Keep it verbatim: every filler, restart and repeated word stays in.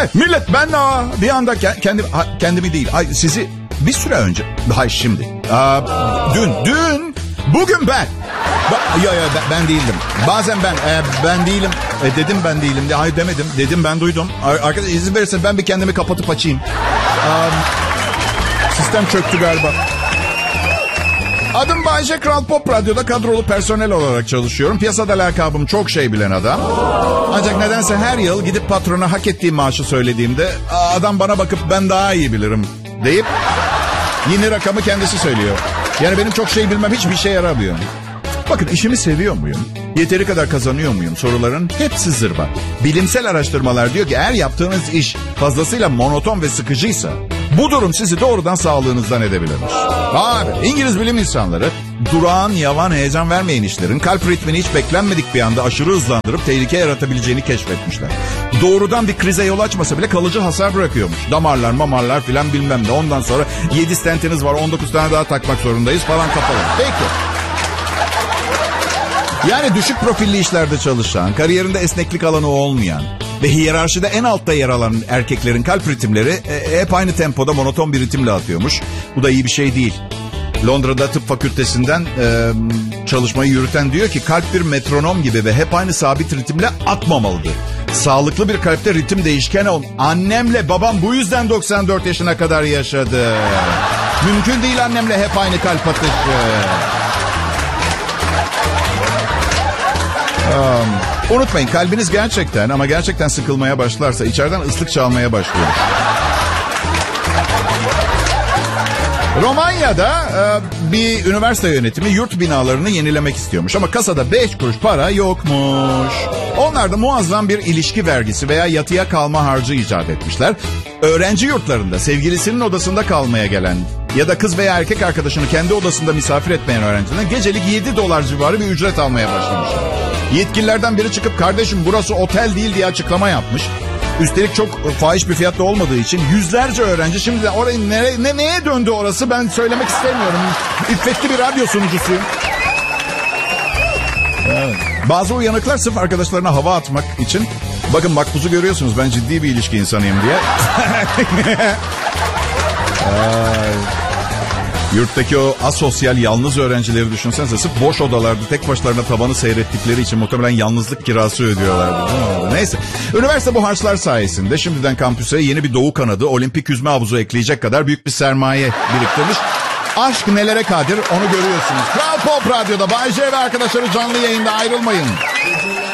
Millet ben aa, bir anda ke- kendim, ha, kendimi değil. Ay, sizi bir süre önce. Hayır şimdi. Aa, dün, dün, bugün ben. Ba- ya ya ben, ben değildim. Bazen ben e, ben değilim. E, dedim ben değilim. De, hayır demedim. Dedim ben duydum. Ar- arkadaş izin verirsen ben bir kendimi kapatıp açayım. Aa, sistem çöktü galiba. Adım Bayce, Kral Pop Radyo'da kadrolu personel olarak çalışıyorum. Piyasada lakabım çok şey bilen adam. Ancak nedense her yıl gidip patrona hak ettiğim maaşı söylediğimde adam bana bakıp ben daha iyi bilirim deyip yeni rakamı kendisi söylüyor. Yani benim çok şey bilmem hiçbir şey yaramıyor. Bakın işimi seviyor muyum? Yeteri kadar kazanıyor muyum? Soruların hepsi zırva. Bilimsel araştırmalar diyor ki eğer yaptığınız iş fazlasıyla monoton ve sıkıcıysa bu durum sizi doğrudan sağlığınızdan edebilirmiş. Abi İngiliz bilim insanları durağan, yavan, heyecan vermeyen işlerin kalp ritmini hiç beklenmedik bir anda aşırı hızlandırıp tehlike yaratabileceğini keşfetmişler. Doğrudan bir krize yol açmasa bile kalıcı hasar bırakıyormuş. Damarlar, mamarlar filan bilmem ne. Ondan sonra yedi stentiniz var, on dokuz tane daha takmak zorundayız falan kapalı. Peki. Yani düşük profilli işlerde çalışan, kariyerinde esneklik alanı olmayan ve hiyerarşide en altta yer alan erkeklerin kalp ritimleri e, hep aynı tempoda monoton bir ritimle atıyormuş. Bu da iyi bir şey değil. Londra'da tıp fakültesinden e, çalışmayı yürüten diyor ki kalp bir metronom gibi ve hep aynı sabit ritimle atmamalıdır. Sağlıklı bir kalpte ritim değişken ol. Annemle babam bu yüzden doksan dört yaşına kadar yaşadı. Mümkün değil annemle hep aynı kalp atışı. Um, unutmayın kalbiniz gerçekten ama gerçekten sıkılmaya başlarsa içeriden ıslık çalmaya başlıyor. Romanya'da e, bir üniversite yönetimi yurt binalarını yenilemek istiyormuş ama kasada beş kuruş para yokmuş. Onlar da muazzam bir ilişki vergisi veya yatıya kalma harcı icat etmişler. Öğrenci yurtlarında sevgilisinin odasında kalmaya gelen ya da kız veya erkek arkadaşını kendi odasında misafir etmeyen öğrencilerden gecelik yedi dolar civarı bir ücret almaya başlamışlar. Yetkililerden biri çıkıp kardeşim burası otel değil diye açıklama yapmış. Üstelik çok fahiş bir fiyatta olmadığı için yüzlerce öğrenci şimdi orayı nere, ne, neye döndü orası ben söylemek istemiyorum. İffetli bir radyo sunucusuyum. Evet. Bazı uyanıklar sırf arkadaşlarına hava atmak için bakın makbuzu görüyorsunuz ben ciddi bir ilişki insanıyım diye. Ay. Yurttaki o asosyal yalnız öğrencileri düşünsenize sırf boş odalarda tek başlarına tavanı seyrettikleri için muhtemelen yalnızlık kirası ödüyorlardı. Neyse. Üniversite bu harçlar sayesinde şimdiden kampüse yeni bir doğu kanadı olimpik yüzme havuzu ekleyecek kadar büyük bir sermaye biriktirmiş. Aşk nelere kadir onu görüyorsunuz. Kral Pop Radyo'da Bay J ve arkadaşları canlı yayında ayrılmayın.